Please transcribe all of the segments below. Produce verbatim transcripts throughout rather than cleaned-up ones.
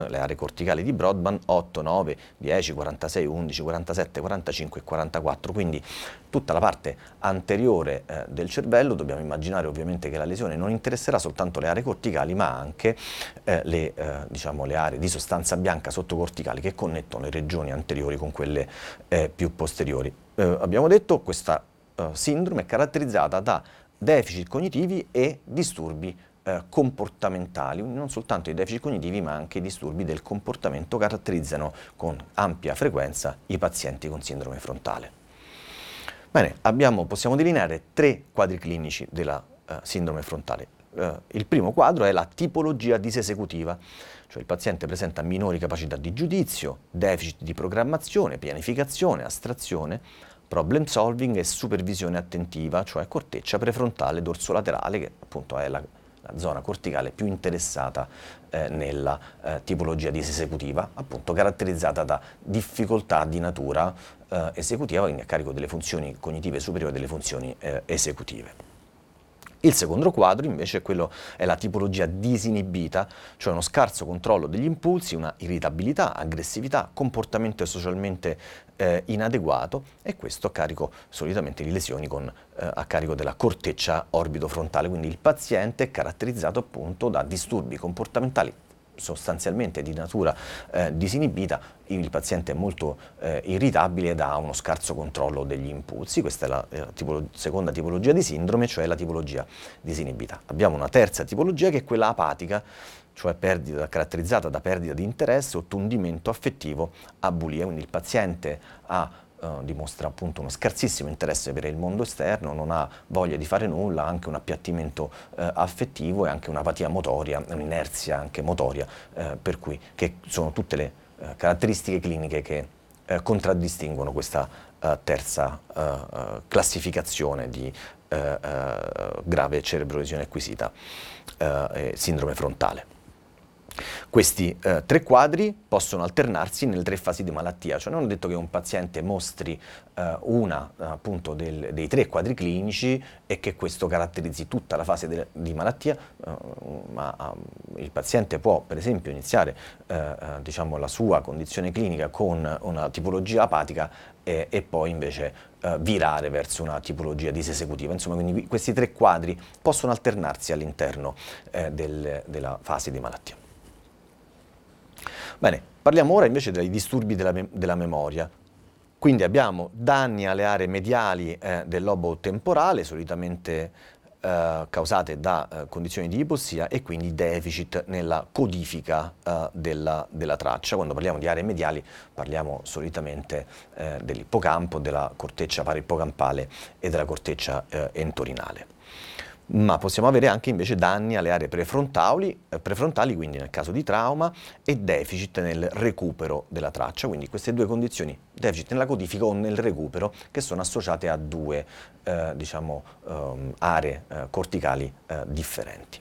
le aree corticali di Brodmann otto, nove, dieci, quarantasei, undici, quarantasette, quarantacinque e quarantaquattro, quindi tutta la parte anteriore eh, del cervello. Dobbiamo immaginare ovviamente che la lesione non interesserà soltanto le aree corticali, ma anche eh, le, eh, diciamo, le aree di sostanza bianca sottocorticali che connettono le regioni anteriori con quelle eh, più posteriori. Eh, abbiamo detto che questa eh, sindrome è caratterizzata da deficit cognitivi e disturbi Eh, comportamentali, non soltanto i deficit cognitivi ma anche i disturbi del comportamento caratterizzano con ampia frequenza i pazienti con sindrome frontale. Bene, abbiamo, possiamo delineare tre quadri clinici della eh, sindrome frontale. Eh, il primo quadro è la tipologia disesecutiva, cioè il paziente presenta minori capacità di giudizio, deficit di programmazione, pianificazione, astrazione, problem solving e supervisione attentiva, cioè corteccia prefrontale dorsolaterale, che appunto è la la zona corticale più interessata eh, nella eh, tipologia disesecutiva, appunto caratterizzata da difficoltà di natura eh, esecutiva, quindi a carico delle funzioni cognitive superiori e delle funzioni eh, esecutive. Il secondo quadro invece è, quello, è la tipologia disinibita, cioè uno scarso controllo degli impulsi, una irritabilità, aggressività, comportamento socialmente eh, inadeguato, e questo a carico solitamente di lesioni con, eh, a carico della corteccia orbitofrontale, quindi il paziente è caratterizzato appunto da disturbi comportamentali sostanzialmente di natura eh, disinibita. Il paziente è molto eh, irritabile ed ha uno scarso controllo degli impulsi. Questa è la eh, tipolo- seconda tipologia di sindrome, cioè la tipologia disinibita. Abbiamo una terza tipologia che è quella apatica, cioè perdita, caratterizzata da perdita di interesse o tondimento affettivo a bulia, quindi il paziente ha Uh, dimostra appunto uno scarsissimo interesse per il mondo esterno, non ha voglia di fare nulla, anche un appiattimento uh, affettivo e anche un'apatia motoria, un'inerzia anche motoria, uh, per cui che sono tutte le uh, caratteristiche cliniche che uh, contraddistinguono questa uh, terza uh, classificazione di uh, uh, grave cerebrolesione acquisita, uh, e sindrome frontale. Questi eh, tre quadri possono alternarsi nelle tre fasi di malattia, cioè non è detto che un paziente mostri eh, una appunto del, dei tre quadri clinici e che questo caratterizzi tutta la fase de, di malattia, eh, ma eh, il paziente può per esempio iniziare eh, eh, diciamo, la sua condizione clinica con una tipologia apatica e, e poi invece eh, virare verso una tipologia disesecutiva. Insomma, quindi questi tre quadri possono alternarsi all'interno eh, del, della fase di malattia. Bene, parliamo ora invece dei disturbi della, mem- della memoria. Quindi abbiamo danni alle aree mediali eh, del lobo temporale, solitamente eh, causate da eh, condizioni di ipossia, e quindi deficit nella codifica eh, della, della traccia. Quando parliamo di aree mediali parliamo solitamente eh, dell'ippocampo, della corteccia parippocampale e della corteccia eh, entorinale. Ma possiamo avere anche invece danni alle aree prefrontali, eh, prefrontali, quindi nel caso di trauma, e deficit nel recupero della traccia, quindi queste due condizioni, deficit nella codifica o nel recupero, che sono associate a due eh, diciamo, um, aree eh, corticali eh, differenti.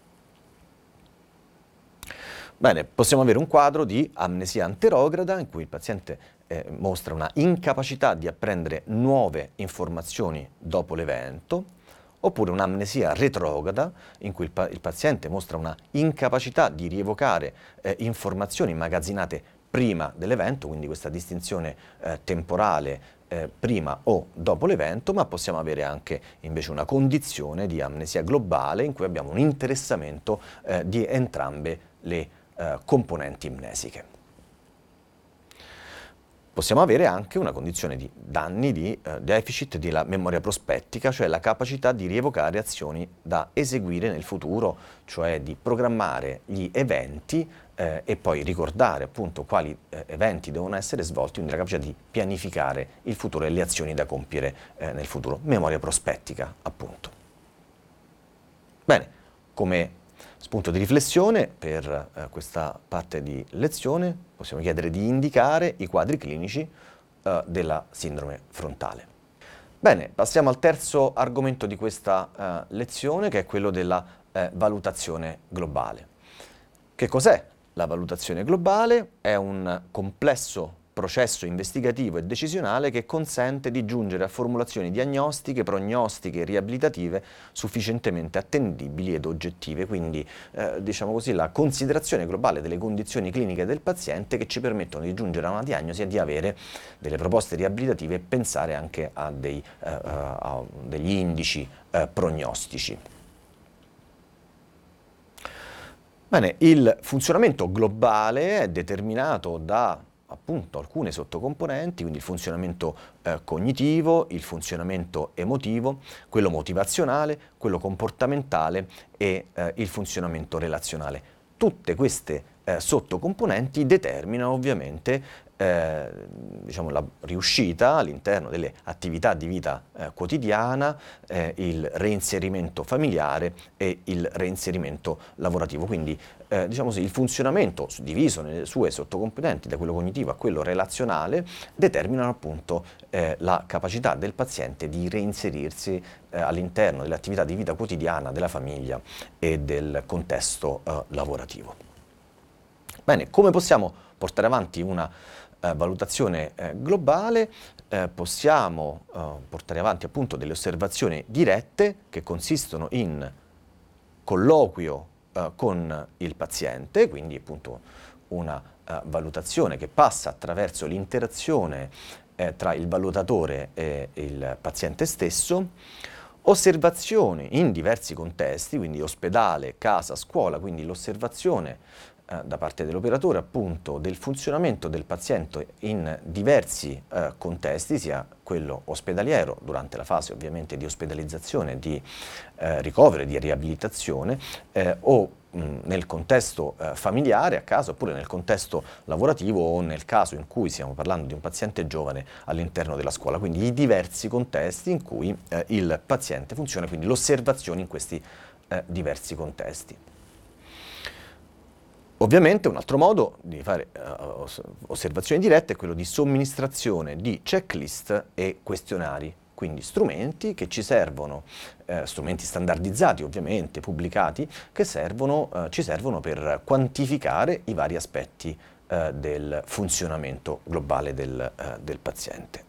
Bene, possiamo avere un quadro di amnesia anterograda in cui il paziente eh, mostra una incapacità di apprendere nuove informazioni dopo l'evento, oppure un'amnesia retrograda in cui il, pa- il paziente mostra una incapacità di rievocare eh, informazioni immagazzinate prima dell'evento, quindi questa distinzione eh, temporale eh, prima o dopo l'evento, ma possiamo avere anche invece una condizione di amnesia globale in cui abbiamo un interessamento eh, di entrambe le eh, componenti mnesiche. Possiamo avere anche una condizione di danni di eh, deficit della memoria prospettica, cioè la capacità di rievocare azioni da eseguire nel futuro, cioè di programmare gli eventi eh, e poi ricordare appunto quali eh, eventi devono essere svolti, quindi la capacità di pianificare il futuro e le azioni da compiere eh, nel futuro. Memoria prospettica, appunto. Bene, come spunto di riflessione per eh, questa parte di lezione possiamo chiedere di indicare i quadri clinici eh, della sindrome frontale. Bene, passiamo al terzo argomento di questa eh, lezione, che è quello della eh, valutazione globale. Che cos'è la valutazione globale? È un complesso processo investigativo e decisionale che consente di giungere a formulazioni diagnostiche, prognostiche e riabilitative sufficientemente attendibili ed oggettive, quindi eh, diciamo così la considerazione globale delle condizioni cliniche del paziente che ci permettono di giungere a una diagnosi e di avere delle proposte riabilitative e pensare anche a, dei, eh, a degli indici eh, prognostici. Bene, il funzionamento globale è determinato da appunto alcune sottocomponenti, quindi il funzionamento eh, cognitivo, il funzionamento emotivo, quello motivazionale, quello comportamentale e eh, il funzionamento relazionale. Tutte queste eh, sottocomponenti determinano ovviamente eh, diciamo, la riuscita all'interno delle attività di vita eh, quotidiana, eh, il reinserimento familiare e il reinserimento lavorativo. Quindi eh, diciamo così, il funzionamento diviso nelle sue sottocomponenti, da quello cognitivo a quello relazionale, determinano appunto eh, la capacità del paziente di reinserirsi eh, all'interno delle attività di vita quotidiana, della famiglia e del contesto eh, lavorativo. Bene, come possiamo portare avanti una eh, valutazione eh, globale? Eh, possiamo eh, portare avanti appunto delle osservazioni dirette che consistono in colloquio eh, con il paziente, quindi appunto una eh, valutazione che passa attraverso l'interazione eh, tra il valutatore e il paziente stesso, osservazioni in diversi contesti, quindi ospedale, casa, scuola, quindi l'osservazione eh, da parte dell'operatore appunto del funzionamento del paziente in diversi eh, contesti, sia quello ospedaliero durante la fase ovviamente di ospedalizzazione, di eh, ricovero e di riabilitazione eh, o mh, nel contesto eh, familiare a casa, oppure nel contesto lavorativo o nel caso in cui stiamo parlando di un paziente giovane all'interno della scuola, quindi i diversi contesti in cui eh, il paziente funziona, quindi l'osservazione in questi eh, diversi contesti. Ovviamente un altro modo di fare uh, osservazioni dirette è quello di somministrazione di checklist e questionari, quindi strumenti che ci servono, eh, strumenti standardizzati ovviamente, pubblicati, che servono, uh, ci servono per quantificare i vari aspetti uh, del funzionamento globale del, uh, del paziente.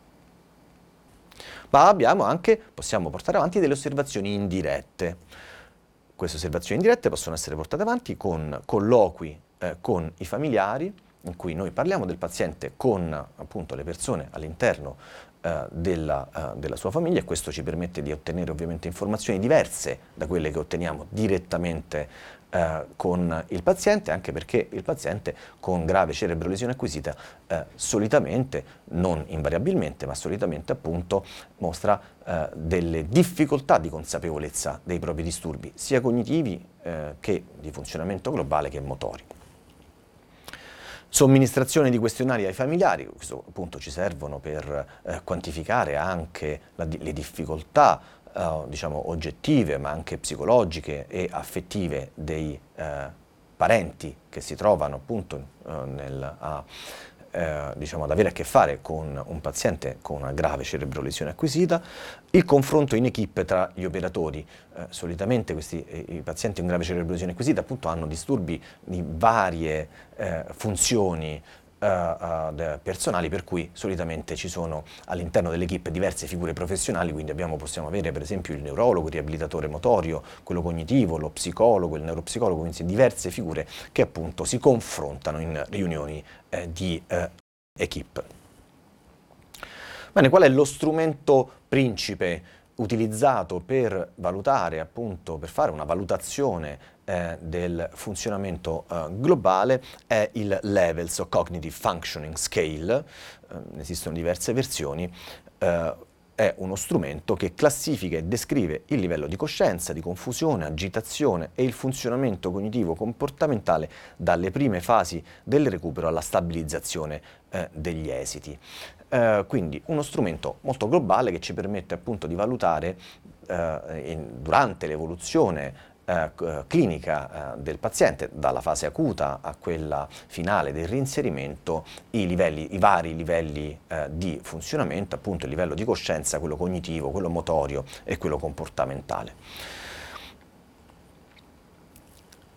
Ma abbiamo anche, possiamo portare avanti delle osservazioni indirette. Queste osservazioni indirette possono essere portate avanti con colloqui eh, con i familiari, in cui noi parliamo del paziente con appunto le persone all'interno eh, della, uh, della sua famiglia, e questo ci permette di ottenere ovviamente informazioni diverse da quelle che otteniamo direttamente eh, con il paziente, anche perché il paziente con grave cerebrolesione acquisita eh, solitamente, non invariabilmente, ma solitamente appunto mostra eh, delle difficoltà di consapevolezza dei propri disturbi, sia cognitivi eh, che di funzionamento globale che motori. Somministrazione di questionari ai familiari, questo appunto ci servono per eh, quantificare anche la, le difficoltà eh, diciamo oggettive ma anche psicologiche e affettive dei eh, parenti che si trovano appunto eh, nel, a, eh, diciamo, ad avere a che fare con un paziente con una grave cerebrolesione acquisita, il confronto in equipe tra gli operatori. Eh, solitamente questi eh, i pazienti con grave cerebrolesione acquisita appunto hanno disturbi di varie eh, funzioni Uh, uh, personali, per cui solitamente ci sono all'interno dell'equipe diverse figure professionali, quindi abbiamo, possiamo avere per esempio il neurologo, il riabilitatore motorio, quello cognitivo, lo psicologo, il neuropsicologo, quindi diverse figure che appunto si confrontano in riunioni eh, di eh, equipe. Bene, qual è lo strumento principe utilizzato per valutare appunto, per fare una valutazione Eh, del funzionamento eh, globale? È il Levels of Cognitive Functioning Scale, eh, esistono diverse versioni, eh, è uno strumento che classifica e descrive il livello di coscienza, di confusione, agitazione e il funzionamento cognitivo comportamentale dalle prime fasi del recupero alla stabilizzazione eh, degli esiti. Eh, quindi uno strumento molto globale che ci permette appunto di valutare eh, in, durante l'evoluzione Eh, clinica eh, del paziente, dalla fase acuta a quella finale del reinserimento, i, livelli, i vari livelli eh, di funzionamento, appunto il livello di coscienza, quello cognitivo, quello motorio e quello comportamentale.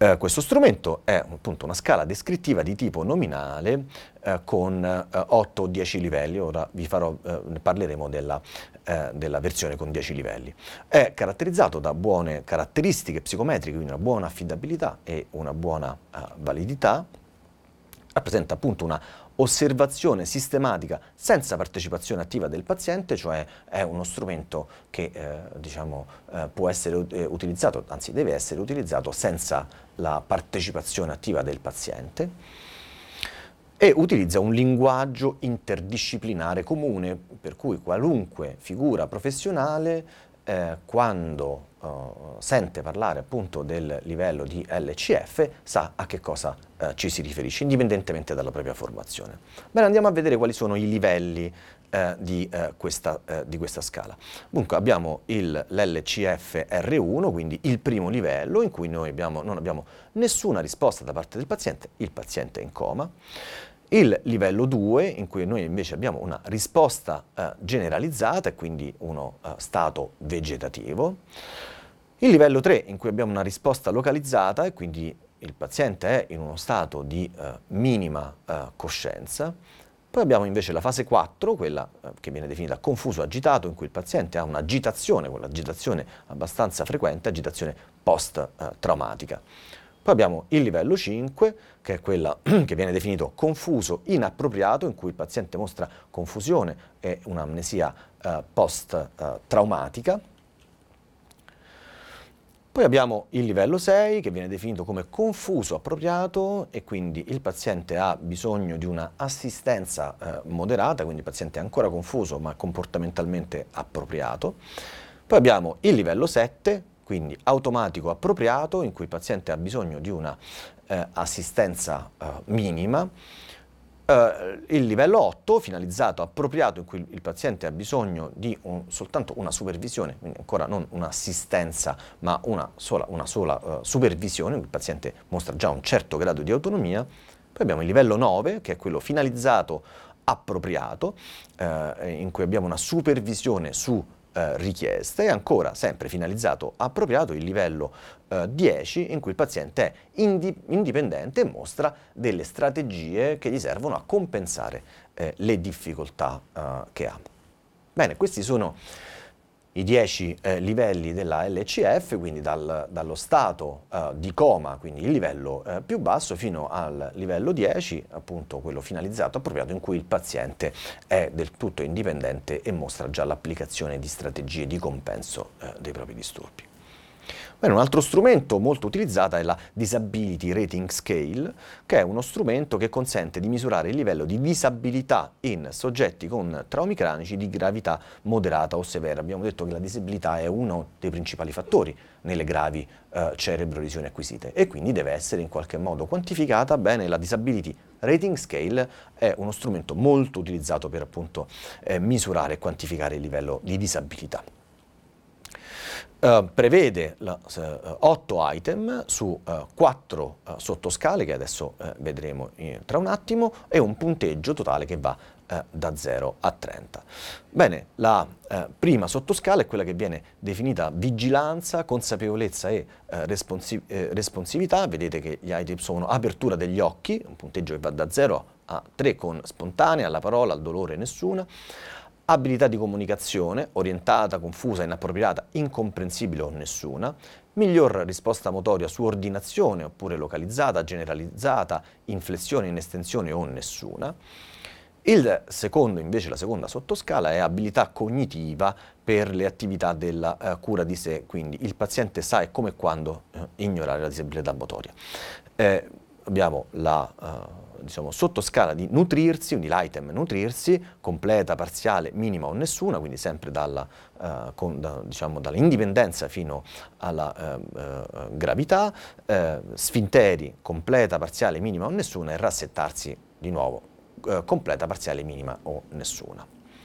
Eh, questo strumento è appunto una scala descrittiva di tipo nominale eh, con eh, otto o dieci livelli. Ora vi farò, eh, ne parleremo della, eh, della versione con dieci livelli. È caratterizzato da buone caratteristiche psicometriche, quindi una buona affidabilità e una buona eh, validità. Rappresenta appunto una osservazione sistematica senza partecipazione attiva del paziente, cioè è uno strumento che eh, diciamo, eh, può essere eh, utilizzato, anzi deve essere utilizzato senza la partecipazione attiva del paziente, e utilizza un linguaggio interdisciplinare comune, per cui qualunque figura professionale eh, quando eh, sente parlare appunto del livello di L C F sa a che cosa eh, ci si riferisce, indipendentemente dalla propria formazione. Bene, andiamo a vedere quali sono i livelli eh, di, eh, questa, eh, di questa scala. Dunque abbiamo l'L C F R uno, quindi il primo livello, in cui noi abbiamo, non abbiamo nessuna risposta da parte del paziente, il paziente è in coma. Il livello due, in cui noi invece abbiamo una risposta eh, generalizzata e quindi uno eh, stato vegetativo. Il livello tre, in cui abbiamo una risposta localizzata e quindi il paziente è in uno stato di eh, minima eh, coscienza. Poi abbiamo invece la fase quattro, quella eh, che viene definita confuso agitato, in cui il paziente ha un'agitazione, quell'agitazione abbastanza frequente, agitazione post-traumatica. Poi abbiamo il livello cinque, che è quella che viene definito confuso inappropriato, in cui il paziente mostra confusione e un'amnesia eh, post-traumatica. Poi abbiamo il livello sei, che viene definito come confuso appropriato, e quindi il paziente ha bisogno di una assistenza eh, moderata, quindi il paziente è ancora confuso ma comportamentalmente appropriato. Poi abbiamo il livello sette, quindi automatico appropriato, in cui il paziente ha bisogno di una eh, assistenza eh, minima. Uh, il livello otto, finalizzato appropriato, in cui il paziente ha bisogno di un, soltanto una supervisione, quindi ancora non un'assistenza, ma una sola, una sola uh, supervisione, in cui il paziente mostra già un certo grado di autonomia. Poi abbiamo il livello nove, che è quello finalizzato appropriato, uh, in cui abbiamo una supervisione su Uh, richieste, e ancora sempre finalizzato appropriato il livello uh, dieci, in cui il paziente è indi indipendente e mostra delle strategie che gli servono a compensare eh, le difficoltà uh, che ha. Bene, questi sono i dieci eh, livelli della L C F, quindi dal, dallo stato uh, di coma, quindi il livello uh, più basso, fino al livello dieci, appunto quello finalizzato appropriato, in cui il paziente è del tutto indipendente e mostra già l'applicazione di strategie di compenso uh, dei propri disturbi. Bene, un altro strumento molto utilizzato è la Disability Rating Scale, che è uno strumento che consente di misurare il livello di disabilità in soggetti con traumi cranici di gravità moderata o severa. Abbiamo detto che la disabilità è uno dei principali fattori nelle gravi eh, cerebrolesioni acquisite e quindi deve essere in qualche modo quantificata. Bene, la Disability Rating Scale è uno strumento molto utilizzato per appunto eh, misurare e quantificare il livello di disabilità. Uh, prevede otto uh, item su quattro uh, uh, sottoscale, che adesso uh, vedremo in, tra un attimo, e un punteggio totale che va uh, da zero a trenta. Bene, la uh, prima sottoscala è quella che viene definita vigilanza, consapevolezza e uh, responsi eh, responsività. Vedete che gli item sono apertura degli occhi, un punteggio che va da zero a tre con spontanea, alla parola, al dolore nessuna. Abilità di comunicazione, orientata, confusa, inappropriata, incomprensibile o nessuna. Miglior risposta motoria su ordinazione oppure localizzata, generalizzata, inflessione, in estensione o nessuna. Il secondo, invece, la seconda sottoscala è abilità cognitiva per le attività della uh, cura di sé, quindi il paziente sa e come e quando uh, ignorare la disabilità motoria. Eh, abbiamo la uh, diciamo, sottoscala di nutrirsi, quindi l'item nutrirsi, completa, parziale, minima o nessuna, quindi sempre dalla, uh, con, da, diciamo, dall'indipendenza fino alla uh, uh, gravità, uh, sfinteri, completa, parziale, minima o nessuna, e rassettarsi di nuovo, uh, completa, parziale, minima o nessuna.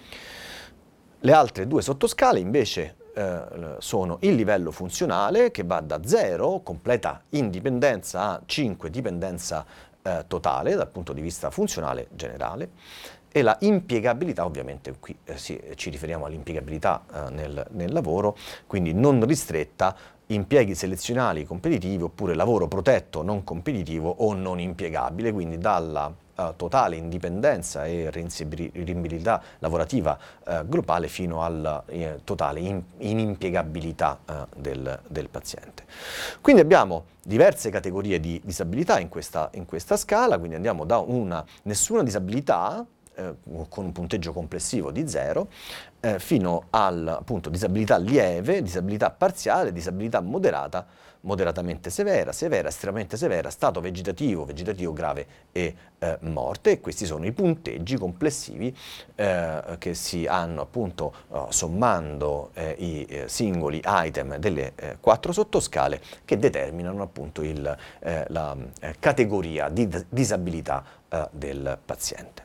Le altre due sottoscale invece eh, sono il livello funzionale, che va da zero, completa indipendenza, a cinque, dipendenza eh, totale dal punto di vista funzionale generale, e la impiegabilità, ovviamente qui eh, sì, ci riferiamo all'impiegabilità eh, nel, nel lavoro, quindi non ristretta impieghi selezionali competitivi oppure lavoro protetto non competitivo o non impiegabile, quindi dalla uh, totale indipendenza e reinseribilità lavorativa uh, globale fino alla eh, totale in, inimpiegabilità uh, del, del paziente. Quindi abbiamo diverse categorie di disabilità in questa, in questa scala, quindi andiamo da una nessuna disabilità Eh, con un punteggio complessivo di zero, eh, fino al appunto disabilità lieve, disabilità parziale, disabilità moderata, moderatamente severa, severa, estremamente severa, stato vegetativo, vegetativo grave e eh, morte, e questi sono i punteggi complessivi eh, che si hanno appunto uh, sommando eh, i eh, singoli item delle eh, quattro sottoscale che determinano appunto il, eh, la eh, categoria di disabilità eh, del paziente.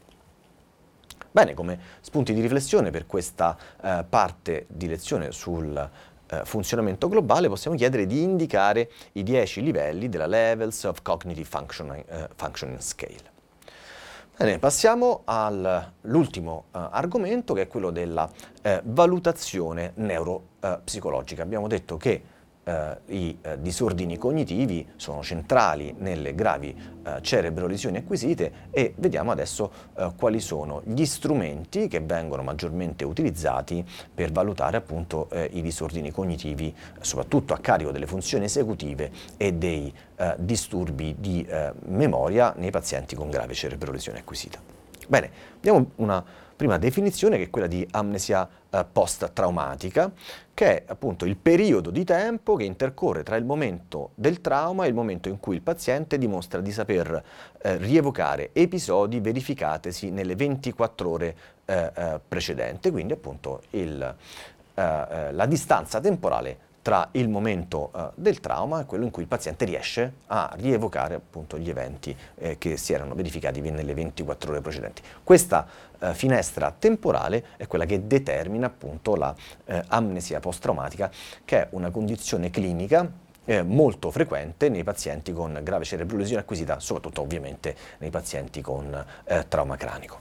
Bene, come spunti di riflessione per questa eh, parte di lezione sul eh, funzionamento globale possiamo chiedere di indicare i dieci livelli della Levels of Cognitive Functioning, eh, Functioning Scale. Bene, passiamo all'ultimo eh, argomento, che è quello della eh, valutazione neuropsicologica. Abbiamo detto che Uh, i uh, disordini cognitivi sono centrali nelle gravi uh, cerebrolesioni acquisite, e vediamo adesso uh, quali sono gli strumenti che vengono maggiormente utilizzati per valutare appunto uh, i disordini cognitivi, soprattutto a carico delle funzioni esecutive e dei uh, disturbi di uh, memoria nei pazienti con grave cerebrolesione acquisita. Bene, abbiamo una prima definizione, che è quella di amnesia eh, post-traumatica, che è appunto il periodo di tempo che intercorre tra il momento del trauma e il momento in cui il paziente dimostra di saper eh, rievocare episodi verificatesi nelle ventiquattro ore eh, eh, precedenti, quindi appunto il, eh, eh, la distanza temporale tra il momento uh, del trauma e quello in cui il paziente riesce a rievocare appunto gli eventi eh, che si erano verificati nelle ventiquattro ore precedenti. Questa uh, finestra temporale è quella che determina appunto la uh, amnesia post-traumatica, che è una condizione clinica eh, molto frequente nei pazienti con grave cerebrolesione acquisita, soprattutto ovviamente nei pazienti con eh, trauma cranico.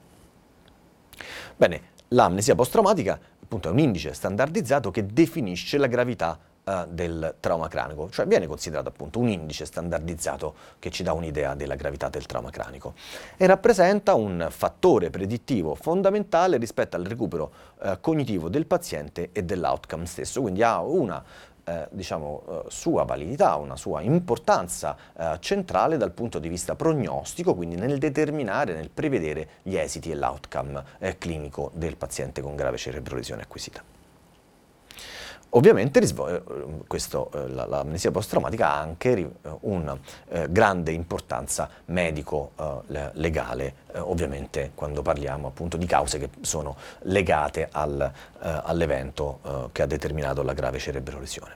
Bene, l'amnesia post-traumatica appunto è un indice standardizzato che definisce la gravità uh, del trauma cranico, cioè viene considerato appunto un indice standardizzato che ci dà un'idea della gravità del trauma cranico, e rappresenta un fattore predittivo fondamentale rispetto al recupero uh, cognitivo del paziente e dell'outcome stesso, quindi ha una Eh, diciamo, eh, sua validità, una sua importanza eh, centrale dal punto di vista prognostico, quindi nel determinare, nel prevedere gli esiti e l'outcome eh, clinico del paziente con grave cerebrolesione acquisita. Ovviamente questo, eh, l'amnesia post-traumatica ha anche eh, una eh, grande importanza medico-legale, eh, ovviamente quando parliamo appunto di cause che sono legate al, eh, all'evento eh, che ha determinato la grave cerebrolesione.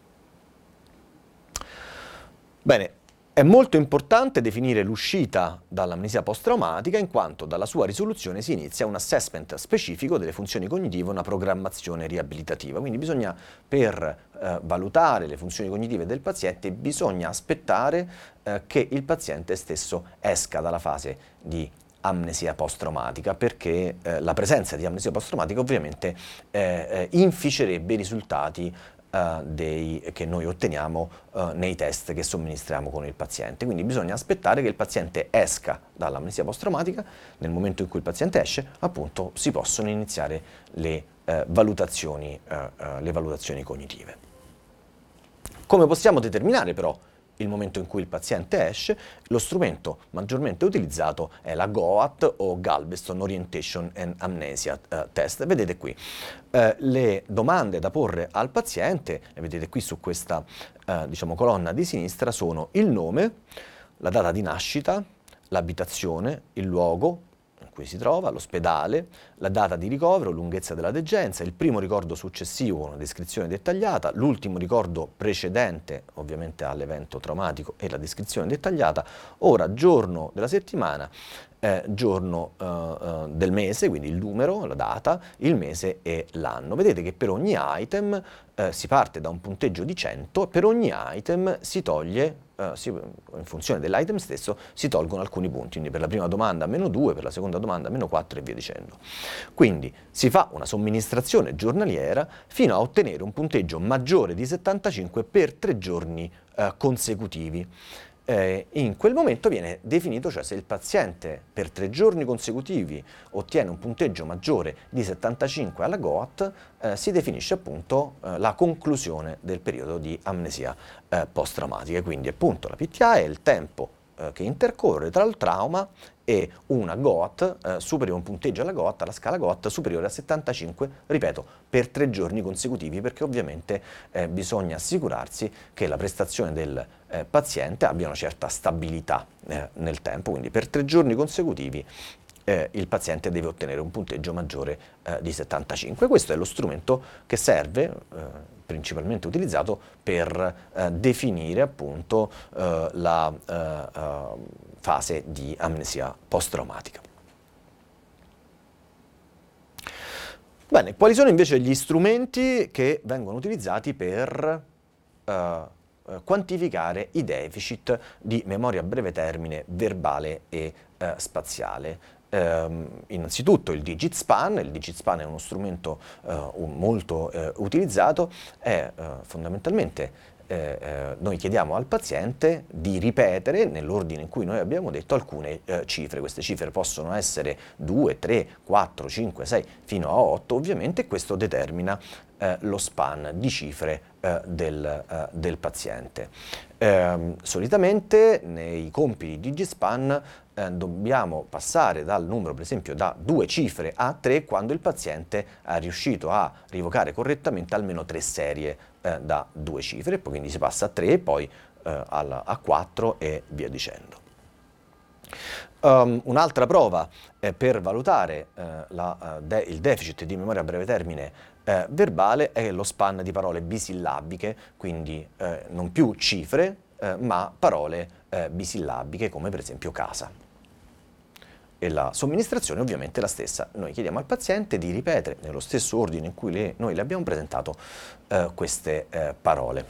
Bene. È molto importante definire l'uscita dall'amnesia post-traumatica, in quanto dalla sua risoluzione si inizia un assessment specifico delle funzioni cognitive e una programmazione riabilitativa. Quindi bisogna, per eh, valutare le funzioni cognitive del paziente, bisogna aspettare eh, che il paziente stesso esca dalla fase di amnesia post-traumatica, perché eh, la presenza di amnesia post-traumatica ovviamente eh, eh, inficerebbe i risultati Uh, dei, che noi otteniamo uh, nei test che somministriamo con il paziente. Quindi bisogna aspettare che il paziente esca dall'amnesia post-traumatica. Nel momento in cui il paziente esce, appunto, si possono iniziare le, uh, valutazioni, uh, uh, le valutazioni cognitive. Come possiamo determinare però il momento in cui il paziente esce? Lo strumento maggiormente utilizzato è la GOAT o Galveston Orientation and Amnesia uh, Test. Vedete qui uh, le domande da porre al paziente, e vedete qui su questa uh, diciamo, colonna di sinistra, sono il nome, la data di nascita, l'abitazione, il luogo in cui si trova, l'ospedale, la data di ricovero, lunghezza della degenza, il primo ricordo successivo, una descrizione dettagliata, l'ultimo ricordo precedente ovviamente all'evento traumatico e la descrizione dettagliata, ora, giorno della settimana eh, giorno eh, eh, del mese, quindi il numero, la data, il mese e l'anno. Vedete che per ogni item eh, si parte da un punteggio di cento e per ogni item si toglie, eh, si, in funzione dell'item stesso, si tolgono alcuni punti. Quindi per la prima domanda meno due, per la seconda domanda meno quattro e via dicendo. Quindi si fa una somministrazione giornaliera fino a ottenere un punteggio maggiore di settantacinque per tre giorni eh, consecutivi. Eh, in quel momento viene definito, cioè se il paziente per tre giorni consecutivi ottiene un punteggio maggiore di settantacinque alla G O A T, eh, si definisce appunto eh, la conclusione del periodo di amnesia eh, post-traumatica. Quindi appunto la P T A è il tempo eh, che intercorre tra il trauma e una G O A T eh, superiore, un punteggio alla G O A T, alla scala G O A T superiore a settantacinque, ripeto, per tre giorni consecutivi, perché ovviamente eh, bisogna assicurarsi che la prestazione del eh, paziente abbia una certa stabilità eh, nel tempo, quindi per tre giorni consecutivi eh, il paziente deve ottenere un punteggio maggiore eh, di settantacinque. Questo è lo strumento che serve, eh, principalmente utilizzato per eh, definire appunto eh, la eh, eh, fase di amnesia post-traumatica. Bene, quali sono invece gli strumenti che vengono utilizzati per eh, quantificare i deficit di memoria a breve termine verbale e eh, spaziale? Eh, innanzitutto il digit span. Il digit span è uno strumento eh, molto eh, utilizzato, è eh, fondamentalmente eh, eh, noi chiediamo al paziente di ripetere nell'ordine in cui noi abbiamo detto alcune eh, cifre. Queste cifre possono essere due, tre, quattro, cinque, sei fino a otto ovviamente, e questo determina eh, lo span di cifre eh, del, eh, del paziente. Eh, solitamente nei compiti di digispan eh, dobbiamo passare dal numero, per esempio, da due cifre a tre quando il paziente è riuscito a rivocare correttamente almeno tre serie eh, da due cifre, poi quindi si passa a tre, poi eh, alla, a quattro e via dicendo. Um, un'altra prova eh, per valutare eh, la, uh, de il deficit di memoria a breve termine eh, verbale è lo span di parole bisillabiche, quindi eh, non più cifre, eh, ma parole eh, bisillabiche, come per esempio casa. E la somministrazione ovviamente è la stessa. Noi chiediamo al paziente di ripetere nello stesso ordine in cui le, noi le abbiamo presentato eh, queste eh, parole.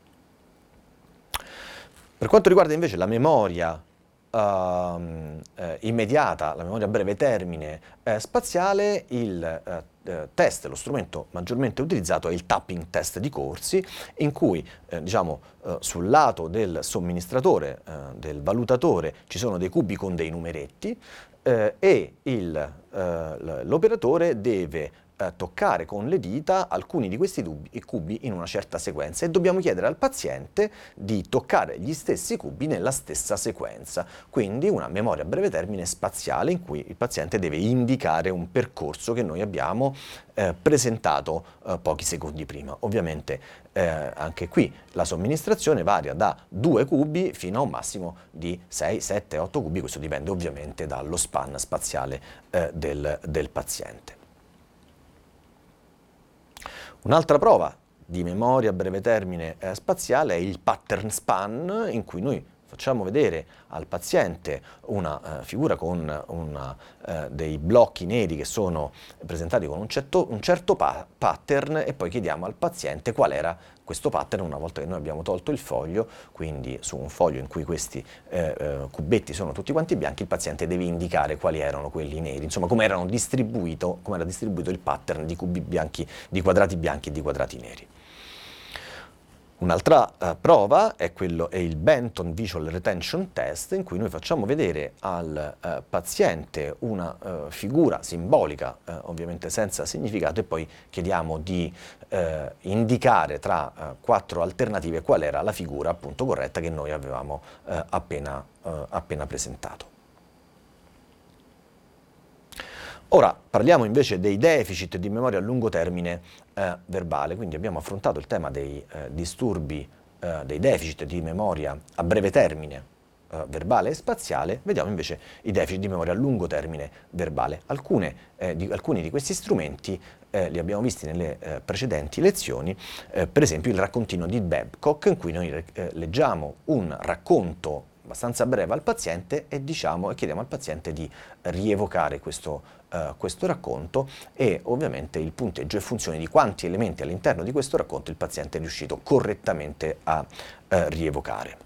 Per quanto riguarda invece la memoria Uh, eh, immediata, la memoria a breve termine eh, spaziale, il eh, test, lo strumento maggiormente utilizzato è il tapping test di Corsi, in cui eh, diciamo eh, sul lato del somministratore, eh, del valutatore, ci sono dei cubi con dei numeretti eh, e il, eh, l'operatore deve eh, toccare con le dita alcuni di questi cubi, cubi in una certa sequenza, e dobbiamo chiedere al paziente di toccare gli stessi cubi nella stessa sequenza, quindi una memoria a breve termine spaziale in cui il paziente deve indicare un percorso che noi abbiamo eh, presentato eh, pochi secondi prima. Ovviamente eh, anche qui la somministrazione varia da due cubi fino a un massimo di sei, sette, otto cubi, questo dipende ovviamente dallo span spaziale eh, del, del paziente. Un'altra prova di memoria a breve termine eh, spaziale è il pattern span, in cui noi facciamo vedere al paziente una eh, figura con una, eh, dei blocchi neri che sono presentati con un certo, un certo pa pattern, e poi chiediamo al paziente qual era questo pattern una volta che noi abbiamo tolto il foglio. Quindi su un foglio in cui questi eh, eh, cubetti sono tutti quanti bianchi, il paziente deve indicare quali erano quelli neri, insomma come erano distribuito, come era distribuito il pattern di cubi bianchi, di quadrati bianchi e di quadrati neri. Un'altra uh, prova è, quello, è il Benton Visual Retention Test, in cui noi facciamo vedere al uh, paziente una uh, figura simbolica, uh, ovviamente senza significato, e poi chiediamo di uh, indicare tra uh, quattro alternative qual era la figura appunto corretta che noi avevamo uh, appena, uh, appena presentato. Ora parliamo invece dei deficit di memoria a lungo termine eh, verbale, quindi abbiamo affrontato il tema dei eh, disturbi, eh, dei deficit di memoria a breve termine eh, verbale e spaziale. Vediamo invece i deficit di memoria a lungo termine verbale. Alcune, eh, di, alcuni di questi strumenti eh, li abbiamo visti nelle eh, precedenti lezioni, eh, per esempio il raccontino di Babcock, in cui noi eh, leggiamo un racconto abbastanza breve al paziente e, diciamo, e chiediamo al paziente di rievocare questo, uh, questo racconto, e ovviamente il punteggio è funzione di quanti elementi all'interno di questo racconto il paziente è riuscito correttamente a uh, rievocare.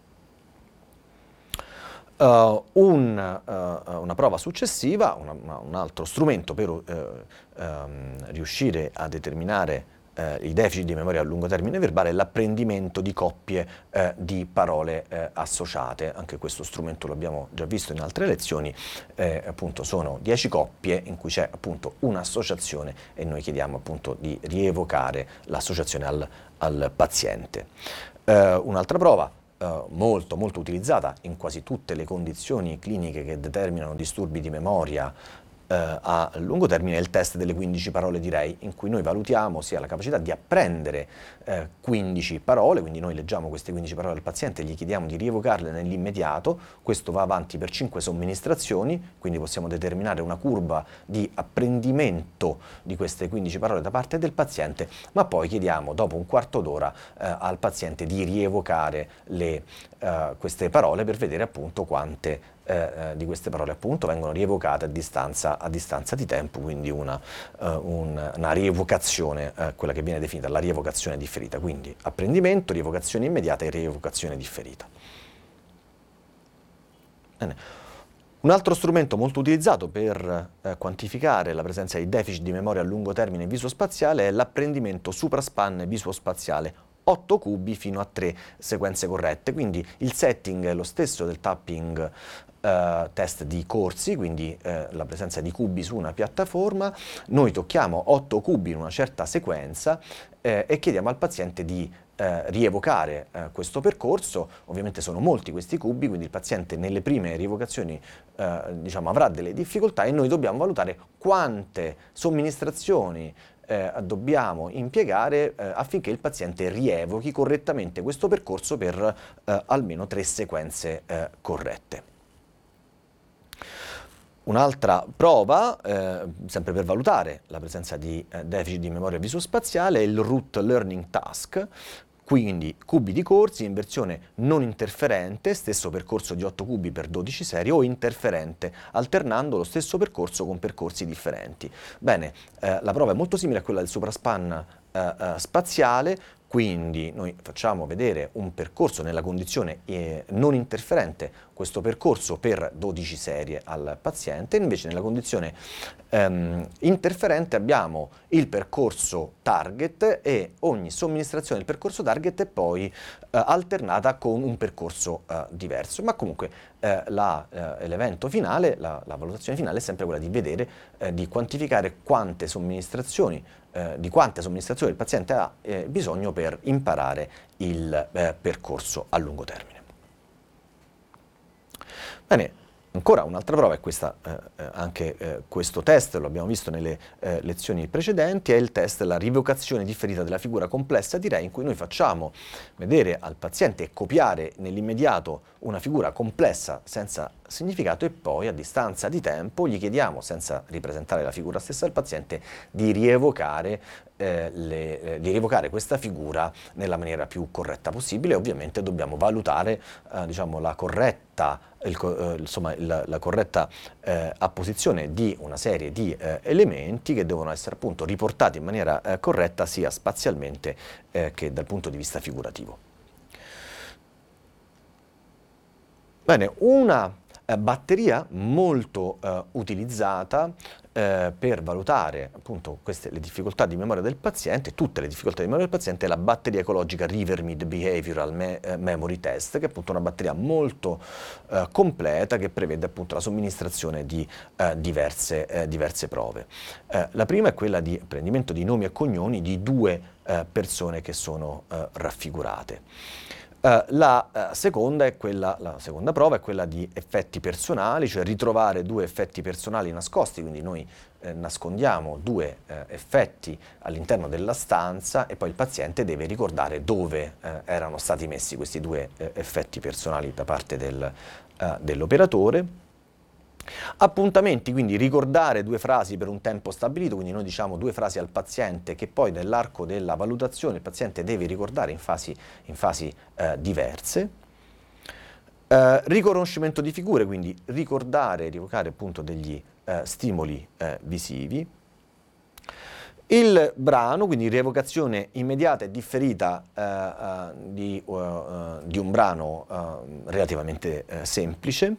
Uh, un, uh, una prova successiva, una, una, un altro strumento per uh, um, riuscire a determinare uh, i deficit di memoria a lungo termine verbale è l'apprendimento di coppie uh, di parole uh, associate. Anche questo strumento lo abbiamo già visto in altre lezioni, eh, appunto sono dieci coppie in cui c'è appunto un'associazione e noi chiediamo appunto di rievocare l'associazione al, al paziente. Uh, un'altra prova Uh, molto molto utilizzata in quasi tutte le condizioni cliniche che determinano disturbi di memoria uh, a lungo termine è il test delle quindici parole direi, in cui noi valutiamo sia la capacità di apprendere uh, quindici parole, quindi noi leggiamo queste quindici parole al paziente e gli chiediamo di rievocarle nell'immediato. Questo va avanti per cinque somministrazioni, quindi possiamo determinare una curva di apprendimento di queste quindici parole da parte del paziente, ma poi chiediamo dopo un quarto d'ora uh, al paziente di rievocare le, uh, queste parole per vedere appunto quante Eh, di queste parole appunto vengono rievocate a distanza, a distanza di tempo, quindi una, uh, un, una rievocazione, uh, quella che viene definita la rievocazione differita, quindi apprendimento, rievocazione immediata e rievocazione differita. Bene. Un altro strumento molto utilizzato per eh, quantificare la presenza di deficit di memoria a lungo termine viso-spaziale è l'apprendimento supraspan viso-spaziale, otto cubi fino a tre sequenze corrette, quindi il setting è lo stesso del tapping Uh, test di corsi, quindi uh, la presenza di cubi su una piattaforma. Noi tocchiamo otto cubi in una certa sequenza eh, e chiediamo al paziente di eh, rievocare eh, questo percorso. Ovviamente sono molti questi cubi, quindi il paziente nelle prime rievocazioni eh, diciamo, avrà delle difficoltà e noi dobbiamo valutare quante somministrazioni Eh, dobbiamo impiegare eh, affinché il paziente rievochi correttamente questo percorso per eh, almeno tre sequenze eh, corrette. Un'altra prova, eh, sempre per valutare la presenza di eh, deficit di memoria viso-spaziale, è il Root Learning Task, quindi cubi di corsi in versione non interferente, stesso percorso di otto cubi per dodici serie, o interferente, alternando lo stesso percorso con percorsi differenti. Bene, eh, la prova è molto simile a quella del supraspan eh, eh, spaziale, quindi noi facciamo vedere un percorso nella condizione eh, non interferente, questo percorso per dodici serie al paziente, invece nella condizione ehm, interferente abbiamo il percorso target e ogni somministrazione del percorso target è poi eh, alternata con un percorso eh, diverso, ma comunque eh, la, eh, l'evento finale, la, la valutazione finale è sempre quella di vedere, eh, di quantificare quante somministrazioni Eh, di quante somministrazioni il paziente ha eh, bisogno per imparare il eh, percorso a lungo termine. Bene, ancora un'altra prova è questa, eh, anche eh, questo test, lo abbiamo visto nelle eh, lezioni precedenti, è il test della rievocazione differita della figura complessa di Rey, in cui noi facciamo vedere al paziente e copiare nell'immediato una figura complessa senza significato e poi a distanza di tempo gli chiediamo, senza ripresentare la figura stessa al paziente, di rievocare, eh, le, eh, di rievocare questa figura nella maniera più corretta possibile. Ovviamente dobbiamo valutare eh, diciamo, la corretta, il, eh, insomma, il, la corretta eh, apposizione di una serie di eh, elementi che devono essere appunto riportati in maniera eh, corretta sia spazialmente eh, che dal punto di vista figurativo. Bene, una eh, batteria molto eh, utilizzata eh, per valutare appunto queste, le difficoltà di memoria del paziente, tutte le difficoltà di memoria del paziente, è la batteria ecologica Rivermead Behavioral Me eh, Memory Test, che è appunto una batteria molto eh, completa che prevede appunto la somministrazione di eh, diverse, eh, diverse prove. Eh, la prima è quella di apprendimento di nomi e cognomi di due eh, persone che sono eh, raffigurate. Uh, la, uh, seconda è quella, la seconda prova è quella di effetti personali, cioè ritrovare due effetti personali nascosti, quindi noi eh, nascondiamo due eh, effetti all'interno della stanza e poi il paziente deve ricordare dove eh, erano stati messi questi due eh, effetti personali da parte del, uh, dell'operatore. Appuntamenti, quindi ricordare due frasi per un tempo stabilito, quindi noi diciamo due frasi al paziente che poi nell'arco della valutazione il paziente deve ricordare in fasi, in fasi eh, diverse. Eh, riconoscimento di figure, quindi ricordare, rievocare appunto degli eh, stimoli eh, visivi. Il brano, quindi rievocazione immediata e differita eh, eh, di, uh, uh, di un brano uh, relativamente uh, semplice.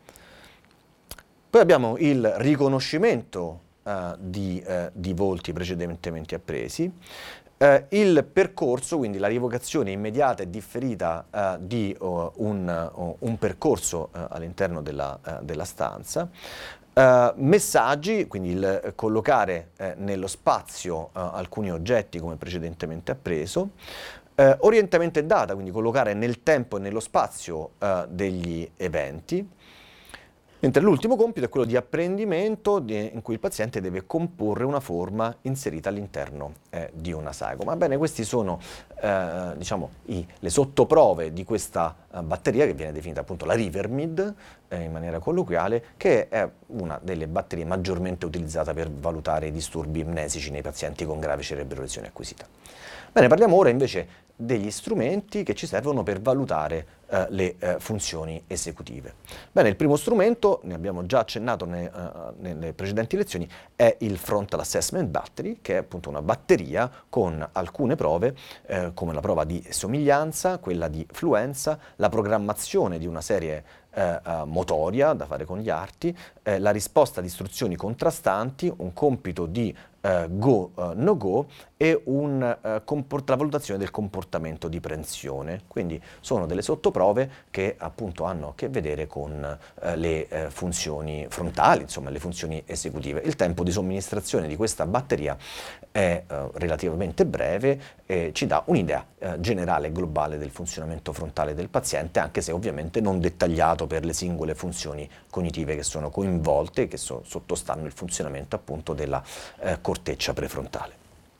Poi abbiamo il riconoscimento uh, di, uh, di volti precedentemente appresi. Uh, il percorso, quindi la rievocazione immediata e differita uh, di uh, un, uh, un percorso uh, all'interno della, uh, della stanza. Uh, messaggi, quindi il collocare eh, nello spazio uh, alcuni oggetti come precedentemente appreso. Uh, orientamento e data, quindi collocare nel tempo e nello spazio uh, degli eventi. Mentre l'ultimo compito è quello di apprendimento di, in cui il paziente deve comporre una forma inserita all'interno eh, di una sagoma. Bene, queste sono eh, diciamo, i, le sottoprove di questa uh, batteria che viene definita appunto la Rivermid eh, in maniera colloquiale, che è una delle batterie maggiormente utilizzate per valutare i disturbi amnesici nei pazienti con grave cerebrolesione acquisita. Bene, parliamo ora invece degli strumenti che ci servono per valutare eh, le eh, funzioni esecutive. Bene, il primo strumento, ne abbiamo già accennato ne, uh, nelle precedenti lezioni, è il Frontal Assessment Battery, che è appunto una batteria con alcune prove, eh, come la prova di somiglianza, quella di fluenza, la programmazione di una serie eh, uh, motoria da fare con gli arti, eh, la risposta ad istruzioni contrastanti, un compito di Uh, go, uh, no go e un, uh, comport- la valutazione del comportamento di prensione. Quindi sono delle sottoprove che appunto hanno a che vedere con uh, le uh, funzioni frontali, insomma le funzioni esecutive. Il tempo di somministrazione di questa batteria è uh, relativamente breve e ci dà un'idea uh, generale e globale del funzionamento frontale del paziente, anche se ovviamente non dettagliato per le singole funzioni cognitive che sono coinvolte e che so- sottostanno il funzionamento appunto della uh, corteccia prefrontale.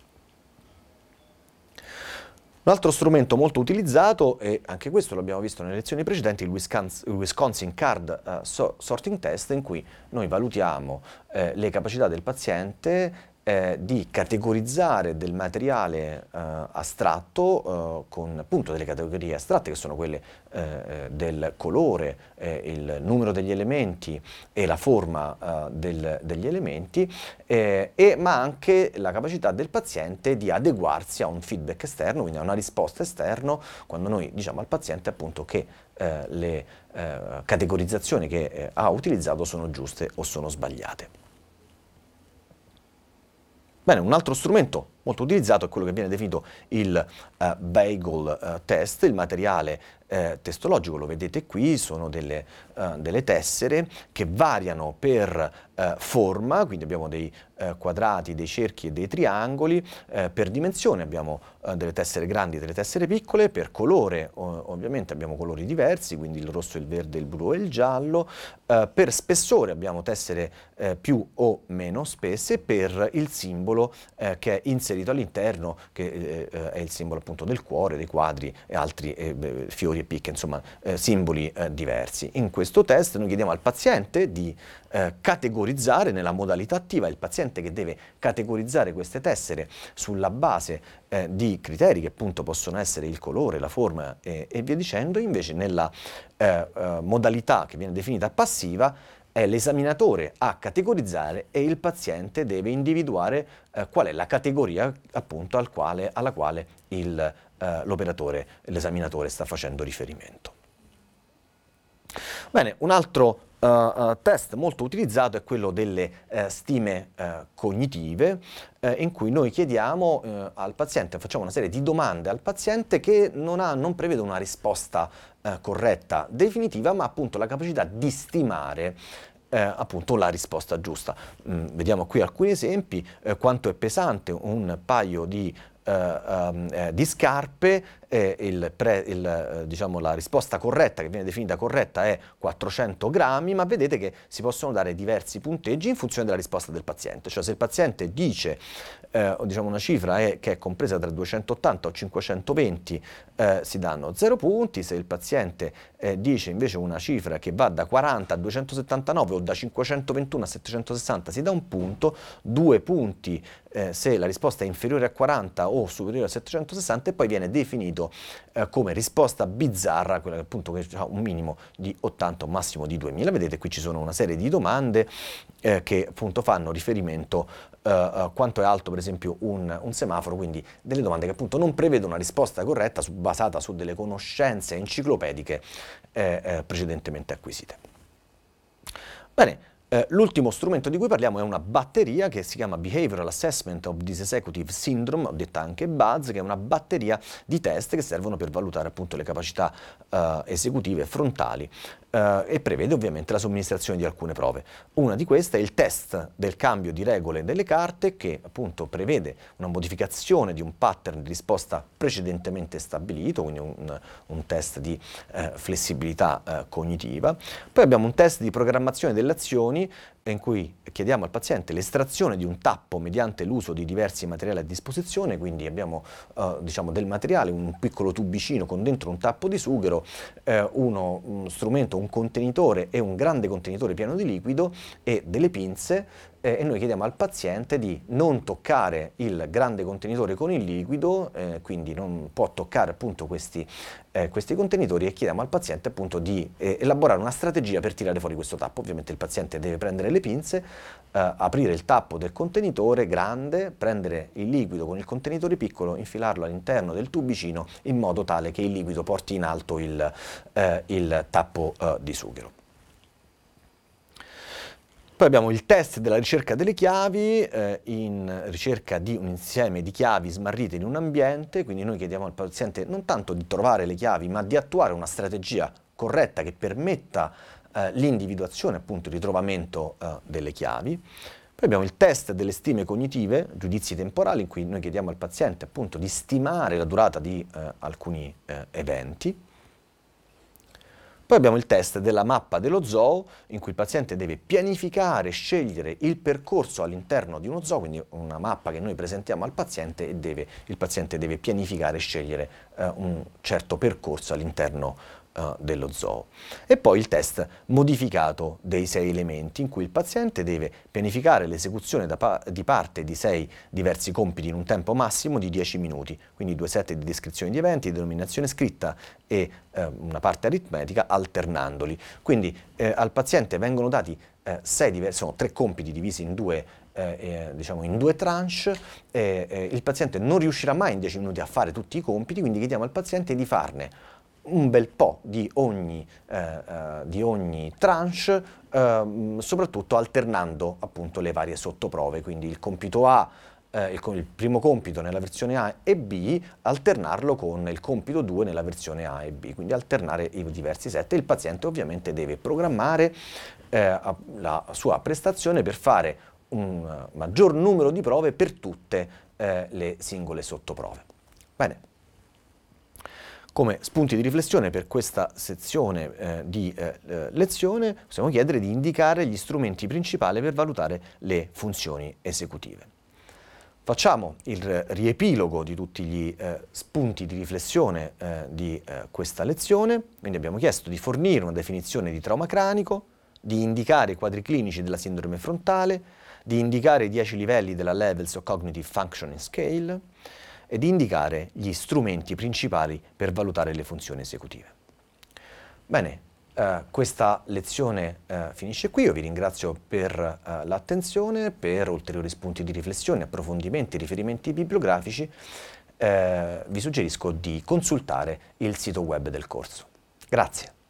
Un altro strumento molto utilizzato, e anche questo l'abbiamo visto nelle lezioni precedenti, il Wisconsin, il Wisconsin Card uh, so, Sorting Test, in cui noi valutiamo eh, le capacità del paziente eh, di categorizzare del materiale eh, astratto eh, con appunto delle categorie astratte che sono quelle eh, del colore, eh, il numero degli elementi e la forma eh, del, degli elementi, eh, e, ma anche la capacità del paziente di adeguarsi a un feedback esterno, quindi a una risposta esterna, quando noi diciamo al paziente appunto che eh, le eh, categorizzazioni che eh, ha utilizzato sono giuste o sono sbagliate. Bene, un altro strumento molto utilizzato è quello che viene definito il uh, Bagel uh, test, il materiale eh, testologico, lo vedete qui, sono delle, uh, delle tessere che variano per uh, forma, quindi abbiamo dei uh, quadrati, dei cerchi e dei triangoli, uh, per dimensione abbiamo uh, delle tessere grandi e delle tessere piccole, per colore uh, ovviamente abbiamo colori diversi, quindi il rosso, il verde, il blu e il giallo, uh, per spessore abbiamo tessere uh, più o meno spesse, per il simbolo uh, che è inserito all'interno, che eh, è il simbolo appunto del cuore, dei quadri e altri eh, beh, fiori e picche, insomma eh, simboli eh, diversi. In questo test noi chiediamo al paziente di eh, categorizzare nella modalità attiva, è il paziente che deve categorizzare queste tessere sulla base eh, di criteri che appunto possono essere il colore, la forma e, e via dicendo. Invece nella eh, eh, modalità che viene definita passiva è l'esaminatore a categorizzare e il paziente deve individuare eh, qual è la categoria appunto al quale, alla quale il, eh, l'operatore, l'esaminatore sta facendo riferimento. Bene, un altro uh, uh, test molto utilizzato è quello delle uh, stime uh, cognitive, uh, in cui noi chiediamo uh, al paziente, facciamo una serie di domande al paziente che non, ha, non prevede una risposta uh, corretta, definitiva, ma appunto la capacità di stimare Eh, appunto la risposta giusta. Mm, vediamo qui alcuni esempi, eh, quanto è pesante un paio di, eh, um, eh, di scarpe, eh, il pre, il, eh, diciamo, la risposta corretta, che viene definita corretta, è quattrocento grammi, ma vedete che si possono dare diversi punteggi in funzione della risposta del paziente. Cioè se il paziente dice eh, diciamo una cifra è, che è compresa tra duecentottanta o cinquecentoventi, eh, si danno zero punti. Se il paziente eh, dice invece una cifra che va da quaranta a duecentosettantanove o da cinquecentoventuno a settecentosessanta, si dà un punto, due punti eh, se la risposta è inferiore a quaranta o superiore a settecentosessanta, e poi viene definito appunto eh, come risposta bizzarra, quella che appunto che ha un minimo di ottanta, un massimo di duemila. Vedete, qui ci sono una serie di domande eh, che appunto fanno riferimento uh, uh, quanto è alto per esempio un, un semaforo, quindi delle domande che appunto non prevedono una risposta corretta su, basata su delle conoscenze enciclopediche eh, eh, precedentemente acquisite. Bene. Eh, l'ultimo strumento di cui parliamo è una batteria che si chiama Behavioral Assessment of Dysexecutive Syndrome, detta anche BUDS, che è una batteria di test che servono per valutare appunto le capacità eh, esecutive frontali eh, e prevede ovviamente la somministrazione di alcune prove. Una di queste è il test del cambio di regole delle carte, che appunto prevede una modificazione di un pattern di risposta precedentemente stabilito, quindi un, un test di eh, flessibilità eh, cognitiva. Poi abbiamo un test di programmazione delle azioni in cui chiediamo al paziente l'estrazione di un tappo mediante l'uso di diversi materiali a disposizione, quindi abbiamo eh, diciamo del materiale, un piccolo tubicino con dentro un tappo di sughero, eh, uno, un strumento, un contenitore e un grande contenitore pieno di liquido e delle pinze, eh, e noi chiediamo al paziente di non toccare il grande contenitore con il liquido, eh, quindi non può toccare appunto questi, eh, questi contenitori, e chiediamo al paziente appunto di eh, elaborare una strategia per tirare fuori questo tappo. Ovviamente il paziente deve prendere le pinze, eh, aprire il tappo del contenitore grande, prendere il liquido con il contenitore piccolo, infilarlo all'interno del tubicino in modo tale che il liquido porti in alto il, eh, il tappo eh, di sughero. Poi abbiamo il test della ricerca delle chiavi, eh, in ricerca di un insieme di chiavi smarrite in un ambiente, quindi noi chiediamo al paziente non tanto di trovare le chiavi, ma di attuare una strategia corretta che permetta eh, l'individuazione, appunto il ritrovamento eh, delle chiavi. Poi abbiamo il test delle stime cognitive, giudizi temporali, in cui noi chiediamo al paziente appunto di stimare la durata di eh, alcuni eh, eventi. Poi abbiamo il test della mappa dello zoo, in cui il paziente deve pianificare e scegliere il percorso all'interno di uno zoo, quindi una mappa che noi presentiamo al paziente e deve, il paziente deve pianificare e scegliere eh, un certo percorso all'interno uh, dello zoo. E poi il test modificato dei sei elementi, in cui il paziente deve pianificare l'esecuzione pa di parte di sei diversi compiti in un tempo massimo di dieci minuti, quindi due set di descrizione di eventi, di denominazione scritta e eh, una parte aritmetica, alternandoli. Quindi eh, al paziente vengono dati eh, sei diversi, sono tre compiti divisi in due Eh, eh, diciamo in due tranche, eh, eh, il paziente non riuscirà mai in dieci minuti a fare tutti i compiti, quindi chiediamo al paziente di farne un bel po' di ogni, eh, eh, di ogni tranche, eh, soprattutto alternando appunto le varie sottoprove, quindi il compito A, eh, il, il primo compito nella versione A e B, alternarlo con il compito due nella versione A e B, quindi alternare i diversi set. Il paziente ovviamente deve programmare eh, la sua prestazione per fare un maggior numero di prove per tutte eh, le singole sottoprove. Bene. Come spunti di riflessione per questa sezione eh, di eh, lezione possiamo chiedere di indicare gli strumenti principali per valutare le funzioni esecutive. Facciamo il riepilogo di tutti gli eh, spunti di riflessione eh, di eh, questa lezione. Quindi abbiamo chiesto di fornire una definizione di trauma cranico, di indicare i quadri clinici della sindrome frontale, di indicare i dieci livelli della Levels of Cognitive Functioning Scale e di indicare gli strumenti principali per valutare le funzioni esecutive. Bene, eh, questa lezione eh, finisce qui. Io vi ringrazio per eh, l'attenzione. Per ulteriori spunti di riflessione, approfondimenti, riferimenti bibliografici, eh, vi suggerisco di consultare il sito web del corso. Grazie.